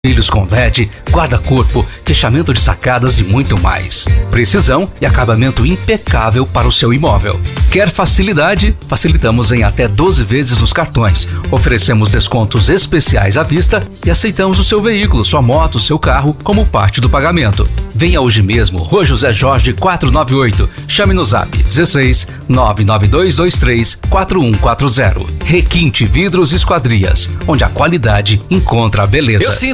Trilhos com LED, guarda-corpo, fechamento de sacadas e muito mais. Precisão e acabamento impecável para o seu imóvel. Quer facilidade? Facilitamos em até 12 vezes nos cartões. Oferecemos descontos especiais à vista e aceitamos o seu veículo, sua moto, seu carro como parte do pagamento. Venha hoje mesmo, Rua José Jorge 498. Chame no zap 16 99223 4140. Requinte Vidros e Esquadrias, onde a qualidade encontra a beleza.